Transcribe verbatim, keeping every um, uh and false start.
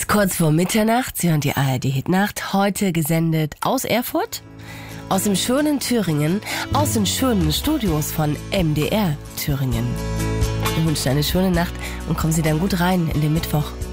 Kurz vor Mitternacht, Sie hören die A R D-Hitnacht, heute gesendet aus Erfurt, aus dem schönen Thüringen, aus den schönen Studios von M D R Thüringen. Wir wünschen eine schöne Nacht und kommen Sie dann gut rein in den Mittwoch.